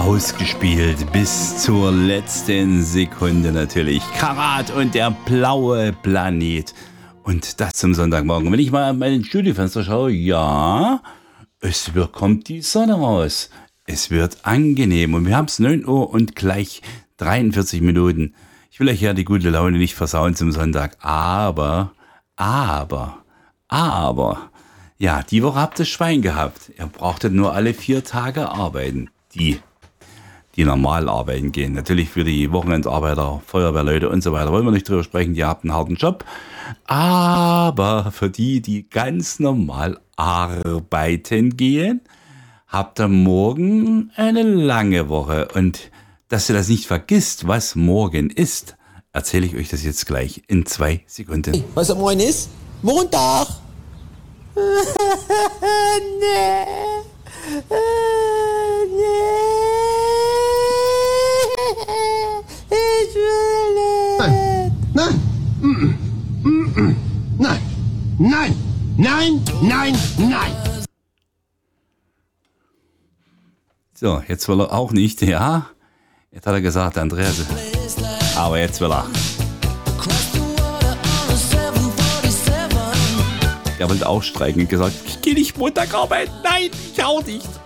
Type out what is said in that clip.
ausgespielt bis zur letzten Sekunde natürlich. Karat und der blaue Planet. Und das zum Sonntagmorgen. Wenn ich mal an mein Studiofenster schaue, ja, kommt die Sonne raus. Es wird angenehm. Und wir haben es 9 Uhr und gleich 43 Minuten. Ich will euch ja die gute Laune nicht versauen zum Sonntag. Aber, ja, die Woche habt ihr Schwein gehabt. Ihr brauchtet nur alle 4 Tage arbeiten. Die normal arbeiten gehen. Natürlich für die Wochenendarbeiter, Feuerwehrleute und so weiter. Wollen wir nicht drüber sprechen, die habt einen harten Job. Aber für die ganz normal arbeiten gehen, habt ihr morgen eine lange Woche. Und dass ihr das nicht vergisst, was morgen ist, erzähle ich euch das jetzt gleich in 2 Sekunden. Hey, was am Morgen ist? Montag! Nee. Ich will nicht. Nein. Nein. Nein. Nein. Nein. Nein. So, jetzt will er auch nicht, ja. Jetzt hat er gesagt, Andreas. Aber jetzt will er. Der wollte auch streiken und gesagt, ich gehe nicht Montag arbeiten. Nein, ich auch nicht.